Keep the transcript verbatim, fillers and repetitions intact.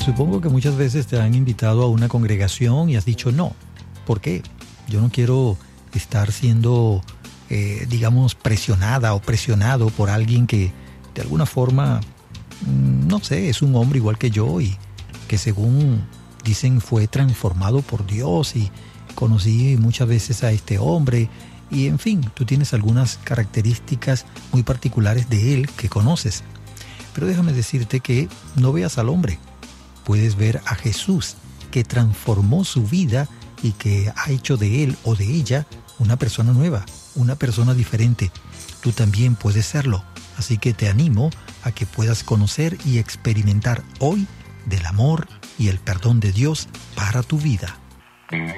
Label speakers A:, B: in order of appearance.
A: supongo que muchas veces te han invitado a una congregación y has dicho no. ¿Por qué? Yo no quiero estar siendo, eh, digamos, presionada o presionado por alguien que de alguna forma, no sé, es un hombre igual que yo y que según dicen fue transformado por Dios y conocí muchas veces a este hombre y en fin, tú tienes algunas características muy particulares de él que conoces. Pero déjame decirte que no veas al hombre, puedes ver a Jesús que transformó su vida y que ha hecho de él o de ella una persona nueva, una persona diferente. Tú también puedes serlo, así que te animo a que puedas conocer y experimentar hoy del amor y el perdón de Dios para tu vida.